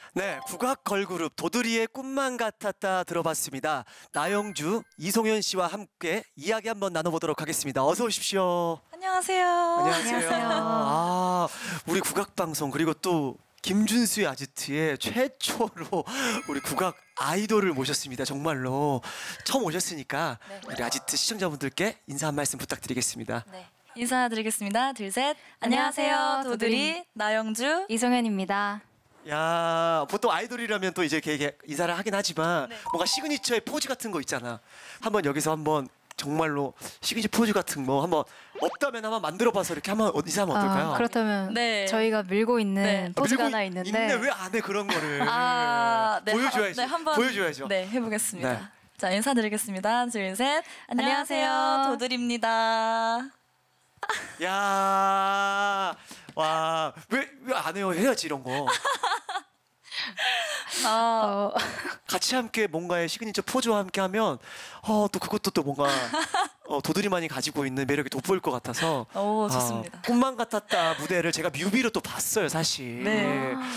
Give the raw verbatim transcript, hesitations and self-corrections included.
네, 국악 걸그룹 도드리의 꿈만 같았다 들어봤습니다. 나영주, 이송현 씨와 함께 이야기 한번 나눠보도록 하겠습니다. 어서 오십시오. 안녕하세요. 안녕하세요. 아, 우리 국악 방송 그리고 또 김준수의 아지트의 최초로 우리 국악 아이돌을 모셨습니다. 정말로 처음 오셨으니까 네. 우리 아지트 시청자분들께 인사 한 말씀 부탁드리겠습니다. 네. 인사드리겠습니다. 둘, 셋. 안녕하세요. 안녕하세요. 도드리, 나영주. 이송현입니다. 야, 보통 아이돌이라면 또 이제 이렇게 인사를 하긴 하지만 네. 뭔가 시그니처의 포즈 같은 거 있잖아. 한번 여기서 한번 정말로 시그니처 포즈 같은 거 한번 없다면 한번 만들어봐서 이렇게 한번 인사하면 어떨까요? 아, 그렇다면 네. 저희가 밀고 있는 네. 포즈가 밀고 하나 있- 있는데 왜 안 해 그런 거를? 아, 네. 보여줘야지. 하, 네, 한번 보여줘야죠. 네, 해보겠습니다. 네. 자, 인사드리겠습니다. 둘, 셋. 안녕하세요. 안녕하세요. 도드리입니다. 야, 와, 왜 왜 안 해요? 해야지 이런 거. 아, 어, 같이 함께 뭔가의 시그니처 포즈와 함께 하면 어, 또 그것도 또 뭔가 어, 도드리만이 가지고 있는 매력이 돋보일 것 같아서 오, 좋습니다. 아, 꿈만 같았다 무대를 제가 뮤비로 또 봤어요 사실. 네.